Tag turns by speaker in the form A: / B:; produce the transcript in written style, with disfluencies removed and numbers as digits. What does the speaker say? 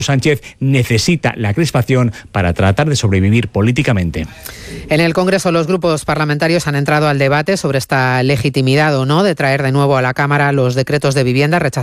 A: Sánchez necesita la crispación para tratar de sobrevivir políticamente.
B: En el Congreso, los grupos parlamentarios han entrado al debate sobre esta legitimidad o no de traer de nuevo a la Cámara los decretos de vivienda rechazados